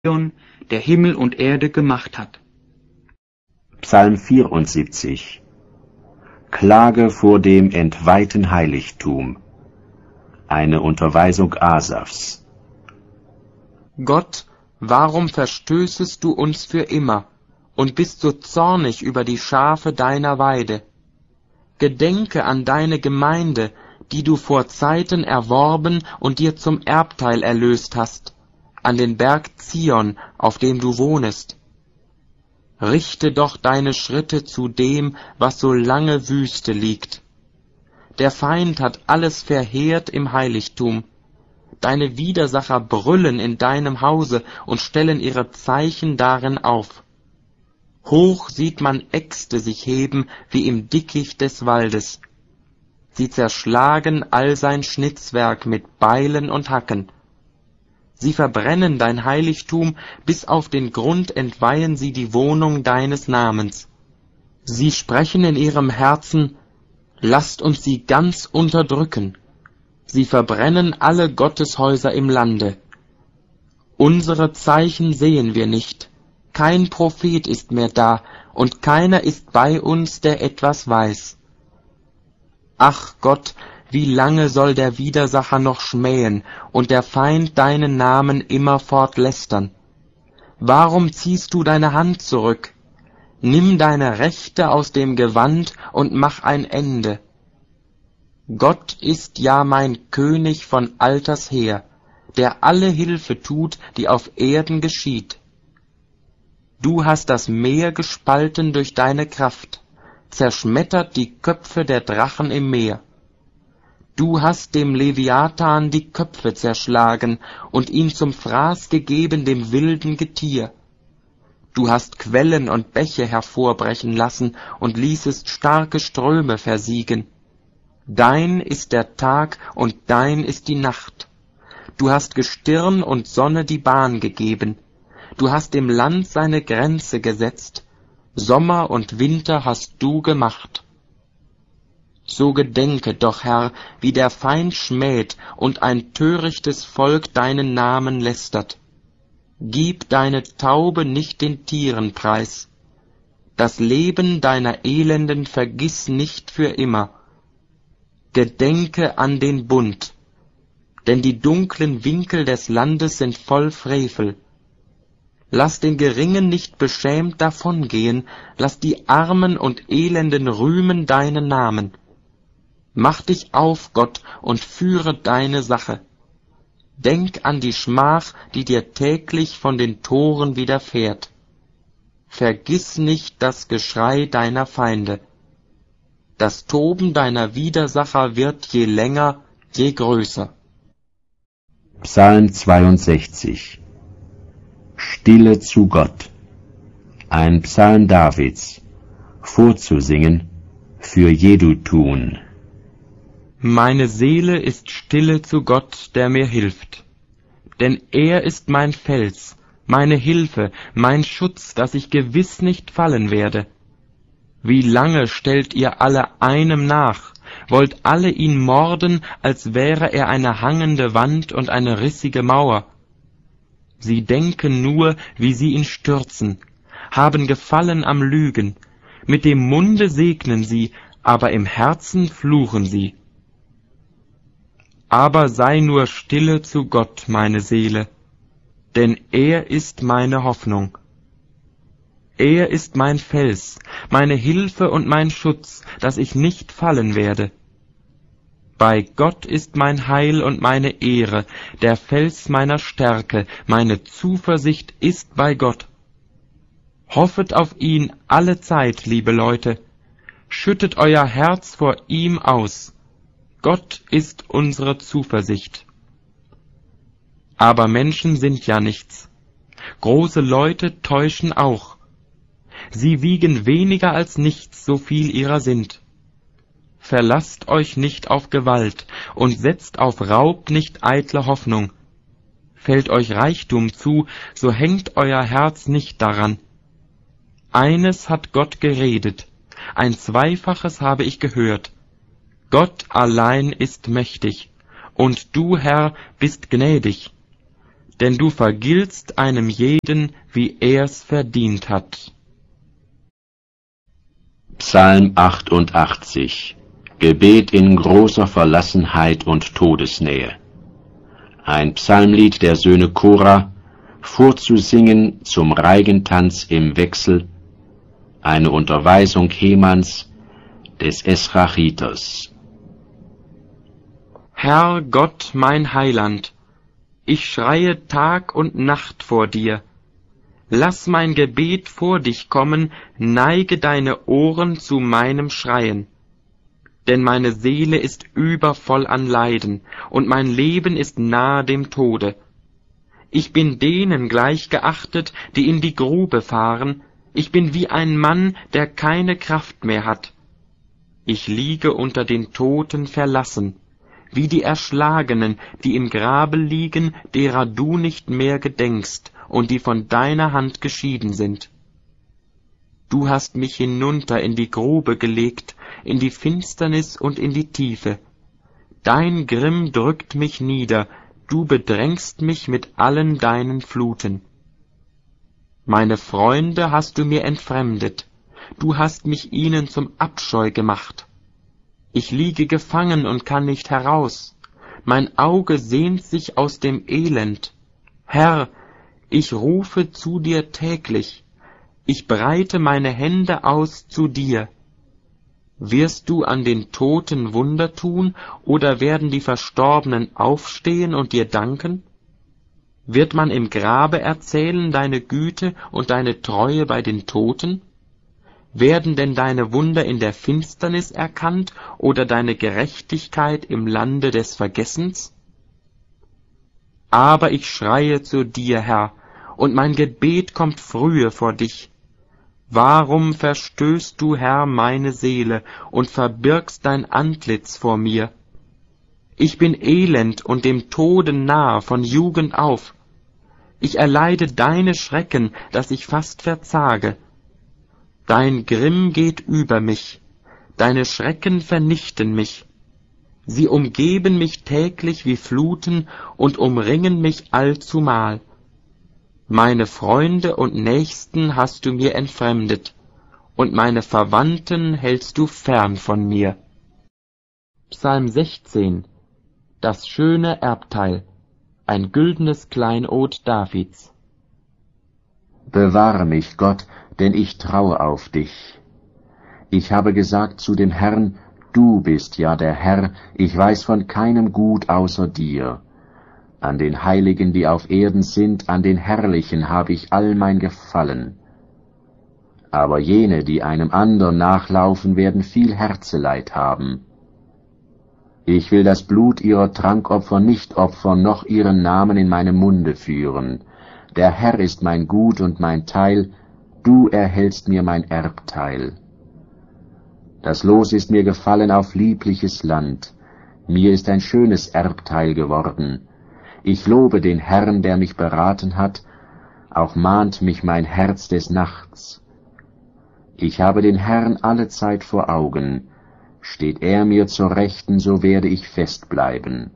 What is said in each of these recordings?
der Himmel und Erde gemacht hat. Psalm 74. Klage vor dem entweihten Heiligtum. Eine Unterweisung Asafs. Gott, warum verstößest du uns für immer und bist so zornig über die Schafe deiner Weide? Gedenke an deine Gemeinde, die du vor Zeiten erworben und dir zum Erbteil erlöst hast, an den Berg Zion, auf dem du wohnest. Richte doch deine Schritte zu dem, was so lange Wüste liegt. Der Feind hat alles verheert im Heiligtum. Deine Widersacher brüllen in deinem Hause und stellen ihre Zeichen darin auf. Hoch sieht man Äxte sich heben wie im Dickicht des Waldes. Sie zerschlagen all sein Schnitzwerk mit Beilen und Hacken. Sie verbrennen dein Heiligtum, bis auf den Grund entweihen sie die Wohnung deines Namens. Sie sprechen in ihrem Herzen, lasst uns sie ganz unterdrücken. Sie verbrennen alle Gotteshäuser im Lande. Unsere Zeichen sehen wir nicht, kein Prophet ist mehr da, und keiner ist bei uns, der etwas weiß. Ach Gott, wie lange soll der Widersacher noch schmähen und der Feind deinen Namen immerfort lästern? Warum ziehst du deine Hand zurück? Nimm deine Rechte aus dem Gewand und mach ein Ende. Gott ist ja mein König von alters her, der alle Hilfe tut, die auf Erden geschieht. Du hast das Meer gespalten durch deine Kraft, zerschmettert die Köpfe der Drachen im Meer. Du hast dem Leviathan die Köpfe zerschlagen und ihn zum Fraß gegeben dem wilden Getier. Du hast Quellen und Bäche hervorbrechen lassen und ließest starke Ströme versiegen. Dein ist der Tag und dein ist die Nacht. Du hast Gestirn und Sonne die Bahn gegeben. Du hast dem Land seine Grenze gesetzt. Sommer und Winter hast du gemacht. So gedenke doch, Herr, wie der Feind schmäht und ein törichtes Volk deinen Namen lästert. Gib deine Taube nicht den Tieren preis. Das Leben deiner Elenden vergiss nicht für immer. Gedenke an den Bund, denn die dunklen Winkel des Landes sind voll Frevel. Lass den Geringen nicht beschämt davongehen, lass die Armen und Elenden rühmen deinen Namen. Mach dich auf, Gott, und führe deine Sache. Denk an die Schmach, die dir täglich von den Toren widerfährt. Vergiss nicht das Geschrei deiner Feinde. Das Toben deiner Widersacher wird je länger, je größer. Psalm 62. Stille zu Gott. Ein Psalm Davids, vorzusingen für Jedutun. Meine Seele ist stille zu Gott, der mir hilft. Denn er ist mein Fels, meine Hilfe, mein Schutz, dass ich gewiss nicht fallen werde. Wie lange stellt ihr alle einem nach, wollt alle ihn morden, als wäre er eine hangende Wand und eine rissige Mauer. Sie denken nur, wie sie ihn stürzen, haben Gefallen am Lügen, mit dem Munde segnen sie, aber im Herzen fluchen sie. Aber sei nur stille zu Gott, meine Seele, denn er ist meine Hoffnung. Er ist mein Fels, meine Hilfe und mein Schutz, dass ich nicht fallen werde. Bei Gott ist mein Heil und meine Ehre, der Fels meiner Stärke, meine Zuversicht ist bei Gott. Hoffet auf ihn alle Zeit, liebe Leute, schüttet euer Herz vor ihm aus. Gott ist unsere Zuversicht. Aber Menschen sind ja nichts. Große Leute täuschen auch. Sie wiegen weniger als nichts, so viel ihrer sind. Verlasst euch nicht auf Gewalt und setzt auf Raub nicht eitle Hoffnung. Fällt euch Reichtum zu, so hängt euer Herz nicht daran. Eines hat Gott geredet, ein Zweifaches habe ich gehört. Gott allein ist mächtig, und du, Herr, bist gnädig. denn du vergiltst einem jeden, wie er's verdient hat. Psalm 88. Gebet in großer Verlassenheit und Todesnähe. Ein Psalmlied der Söhne Kora, vorzusingen zum Reigentanz im Wechsel, eine Unterweisung Hemans, des Esrachiters. Herr Gott, mein Heiland, ich schreie Tag und Nacht vor dir. Lass mein Gebet vor dich kommen, neige deine Ohren zu meinem Schreien. Denn meine Seele ist übervoll an Leiden, und mein Leben ist nahe dem Tode. Ich bin denen gleichgeachtet, die in die Grube fahren, ich bin wie ein Mann, der keine Kraft mehr hat. Ich liege unter den Toten verlassen, wie die Erschlagenen, die im Grabe liegen, derer du nicht mehr gedenkst und die von deiner Hand geschieden sind. Du hast mich hinunter in die Grube gelegt, in die Finsternis und in die Tiefe. Dein Grimm drückt mich nieder, du bedrängst mich mit allen deinen Fluten. Meine Freunde hast du mir entfremdet, du hast mich ihnen zum Abscheu gemacht. Ich liege gefangen und kann nicht heraus, mein Auge sehnt sich aus dem Elend. Herr, ich rufe zu dir täglich, ich breite meine Hände aus zu dir. Wirst du an den Toten Wunder tun, oder werden die Verstorbenen aufstehen und dir danken? Wird man im Grabe erzählen deine Güte und deine Treue bei den Toten? Werden denn deine Wunder in der Finsternis erkannt oder deine Gerechtigkeit im Lande des Vergessens? Aber ich schreie zu dir, Herr, und mein Gebet kommt frühe vor dich. Warum verstößt du, Herr, meine Seele und verbirgst dein Antlitz vor mir? Ich bin elend und dem Tode nahe von Jugend auf. Ich erleide deine Schrecken, dass ich fast verzage. Dein Grimm geht über mich, deine Schrecken vernichten mich. Sie umgeben mich täglich wie Fluten und umringen mich allzumal. Meine Freunde und Nächsten hast du mir entfremdet, und meine Verwandten hältst du fern von mir. Psalm 16. Das schöne Erbteil, ein güldenes Kleinod Davids. Bewahre mich, Gott, denn ich traue auf dich. Ich habe gesagt zu dem Herrn, du bist ja der Herr, ich weiß von keinem Gut außer dir. An den Heiligen, die auf Erden sind, an den Herrlichen habe ich all mein Gefallen. Aber jene, die einem andern nachlaufen, werden viel Herzeleid haben. Ich will das Blut ihrer Trankopfer nicht opfern, noch ihren Namen in meinem Munde führen. Der Herr ist mein Gut und mein Teil, du erhältst mir mein Erbteil. Das Los ist mir gefallen auf liebliches Land, mir ist ein schönes Erbteil geworden. Ich lobe den Herrn, der mich beraten hat, auch mahnt mich mein Herz des Nachts. Ich habe den Herrn allezeit vor Augen, steht er mir zur Rechten, so werde ich fest bleiben.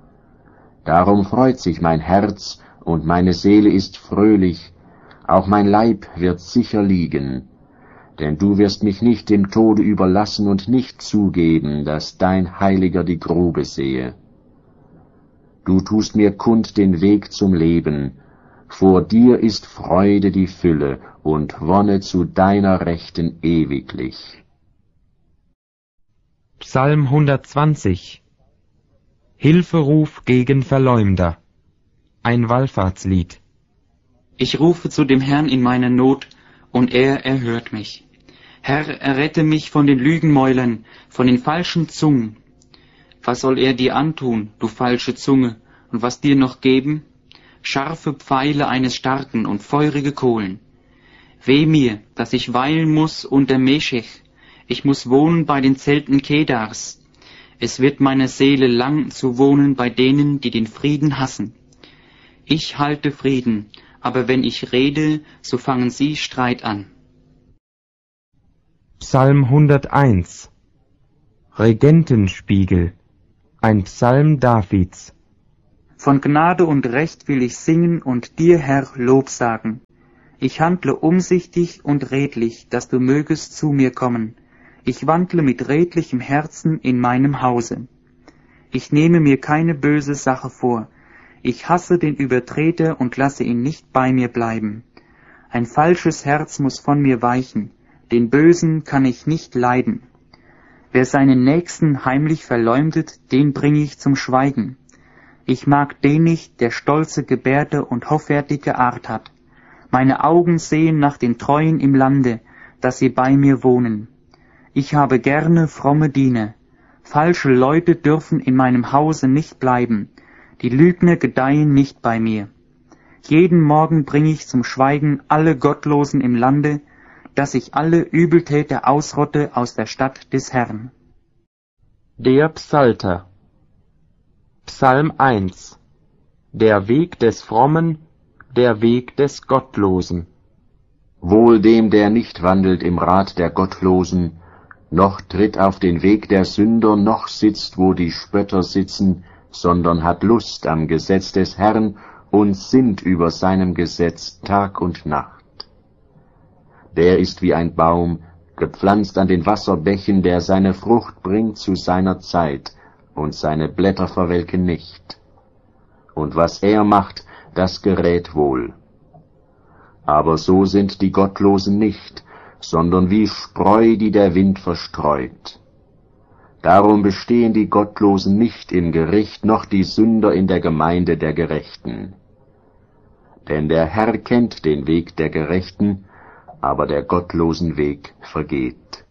Darum freut sich mein Herz, und meine Seele ist fröhlich, auch mein Leib wird sicher liegen, denn du wirst mich nicht dem Tode überlassen und nicht zugeben, dass dein Heiliger die Grube sehe. Du tust mir kund den Weg zum Leben, vor dir ist Freude die Fülle und Wonne zu deiner Rechten ewiglich. Psalm 120. Hilferuf gegen Verleumder, ein Wallfahrtslied. Ich rufe zu dem Herrn in meiner Not, und er erhört mich. Herr, errette mich von den Lügenmäulern, von den falschen Zungen. Was soll er dir antun, du falsche Zunge, und was dir noch geben? Scharfe Pfeile eines Starken und feurige Kohlen. Weh mir, dass ich weilen muß unter Meschech, ich muß wohnen bei den Zelten Kedars. Es wird meiner Seele lang zu wohnen bei denen, die den Frieden hassen. Ich halte Frieden, aber wenn ich rede, so fangen sie Streit an. Psalm 101. Regentenspiegel, ein Psalm Davids. Von Gnade und Recht will ich singen und dir, Herr, Lob sagen. Ich handle umsichtig und redlich, dass du mögest zu mir kommen. Ich wandle mit redlichem Herzen in meinem Hause. Ich nehme mir keine böse Sache vor. Ich hasse den Übertreter und lasse ihn nicht bei mir bleiben. Ein falsches Herz muss von mir weichen, den Bösen kann ich nicht leiden. Wer seinen Nächsten heimlich verleumdet, den bringe ich zum Schweigen. Ich mag den nicht, der stolze Gebärde und hoffärtige Art hat. Meine Augen sehen nach den Treuen im Lande, dass sie bei mir wohnen. Ich habe gerne fromme Diener. Falsche Leute dürfen in meinem Hause nicht bleiben. Die Lügner gedeihen nicht bei mir. Jeden Morgen bringe ich zum Schweigen alle Gottlosen im Lande, dass ich alle Übeltäter ausrotte aus der Stadt des Herrn. Der Psalter. Psalm 1. Der Weg des Frommen, der Weg des Gottlosen. Wohl dem, der nicht wandelt im Rat der Gottlosen, noch tritt auf den Weg der Sünder, noch sitzt, wo die Spötter sitzen, sondern hat Lust am Gesetz des Herrn und sinnt über seinem Gesetz Tag und Nacht. Der ist wie ein Baum, gepflanzt an den Wasserbächen, der seine Frucht bringt zu seiner Zeit, und seine Blätter verwelken nicht. Und was er macht, das gerät wohl. Aber so sind die Gottlosen nicht, sondern wie Spreu, die der Wind verstreut. Darum bestehen die Gottlosen nicht im Gericht, noch die Sünder in der Gemeinde der Gerechten. Denn der Herr kennt den Weg der Gerechten, aber der gottlosen Weg vergeht.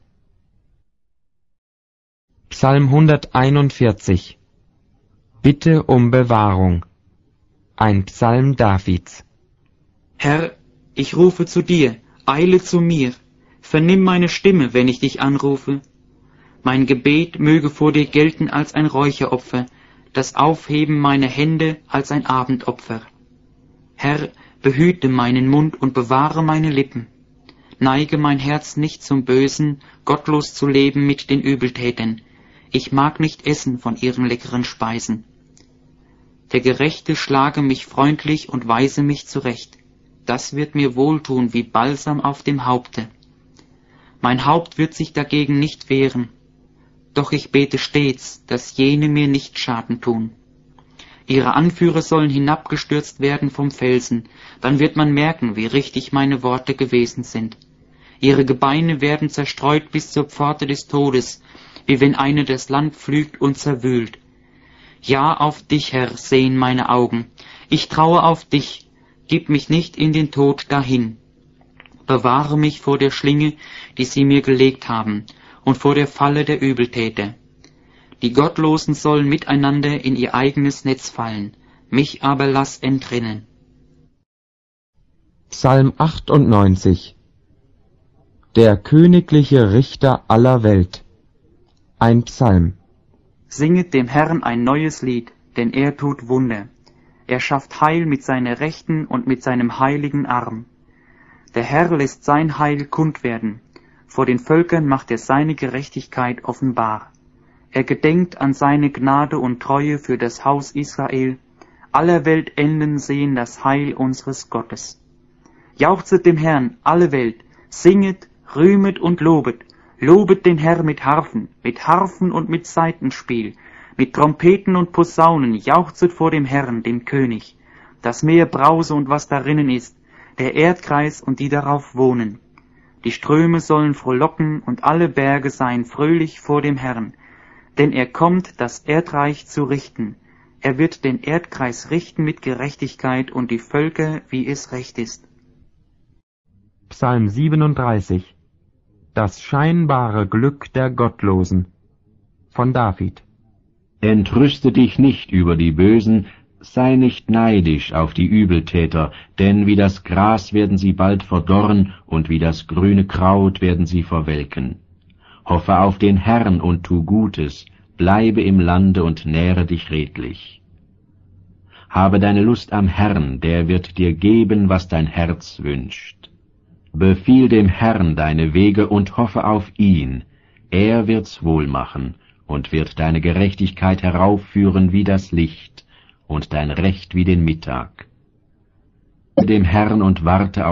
Psalm 141. Bitte um Bewahrung. Ein Psalm Davids. Herr, ich rufe zu dir, eile zu mir, vernimm meine Stimme, wenn ich dich anrufe. Mein Gebet möge vor dir gelten als ein Räucheropfer, das Aufheben meiner Hände als ein Abendopfer. Herr, behüte meinen Mund und bewahre meine Lippen. Neige mein Herz nicht zum Bösen, gottlos zu leben mit den Übeltätern. Ich mag nicht essen von ihren leckeren Speisen. Der Gerechte schlage mich freundlich und weise mich zurecht. Das wird mir wohltun wie Balsam auf dem Haupte. Mein Haupt wird sich dagegen nicht wehren. Doch ich bete stets, dass jene mir nicht Schaden tun. Ihre Anführer sollen hinabgestürzt werden vom Felsen, dann wird man merken, wie richtig meine Worte gewesen sind. Ihre Gebeine werden zerstreut bis zur Pforte des Todes, wie wenn einer das Land pflügt und zerwühlt. Ja, auf dich, Herr, sehen meine Augen. Ich traue auf dich, gib mich nicht in den Tod dahin. Bewahre mich vor der Schlinge, die sie mir gelegt haben, und vor der Falle der Übeltäter. Die Gottlosen sollen miteinander in ihr eigenes Netz fallen, mich aber lass entrinnen. Psalm 98. Der königliche Richter aller Welt. Ein Psalm. Singet dem Herrn ein neues Lied, denn er tut Wunder. Er schafft Heil mit seiner Rechten und mit seinem heiligen Arm. Der Herr lässt sein Heil kund werden. Vor den Völkern macht er seine Gerechtigkeit offenbar. Er gedenkt an seine Gnade und Treue für das Haus Israel. Aller Welt Enden sehen das Heil unseres Gottes. Jauchzet dem Herrn, alle Welt, singet, rühmet und lobet. Lobet den Herr mit Harfen und mit Saitenspiel, mit Trompeten und Posaunen, jauchzet vor dem Herrn, dem König. Das Meer brause und was darinnen ist, der Erdkreis und die darauf wohnen. Die Ströme sollen frohlocken und alle Berge seien fröhlich vor dem Herrn. Denn er kommt, das Erdreich zu richten. Er wird den Erdkreis richten mit Gerechtigkeit und die Völker, wie es recht ist. Psalm 37. Das scheinbare Glück der Gottlosen. Von David. Entrüste dich nicht über die Bösen, sei nicht neidisch auf die Übeltäter, denn wie das Gras werden sie bald verdorren, und wie das grüne Kraut werden sie verwelken. Hoffe auf den Herrn und tu Gutes, bleibe im Lande und nähre dich redlich. Habe deine Lust am Herrn, der wird dir geben, was dein Herz wünscht. Befiehl dem Herrn deine Wege und hoffe auf ihn, er wird's wohl machen und wird deine Gerechtigkeit heraufführen wie das Licht und dein Recht wie den Mittag. Dem Herrn und warte